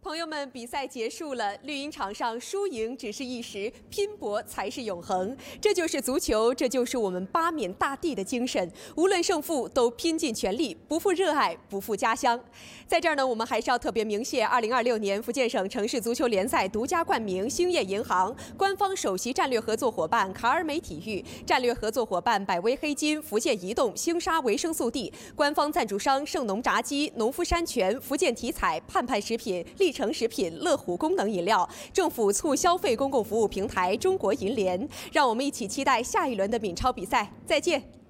朋友们，比赛结束了，绿茵场上输赢只是一时，拼搏才是永恒。这就是足球，这就是我们巴缅大地的精神。无论胜负，都拼尽全力，不负热爱，不负家乡。在这儿呢，我们还是要特别鸣谢2026年福建省城市足球联赛独家冠名兴业银行、官方首席战略合作伙伴卡尔美体育、战略合作伙伴百威黑金、福建移动、星沙维生素 D、官方赞助商盛农炸鸡、农夫山泉、福建体彩、盼盼食品、立成食品、乐虎功能饮料、政府促消费公共服务平台中国银联。让我们一起期待下一轮的闽超比赛。再见。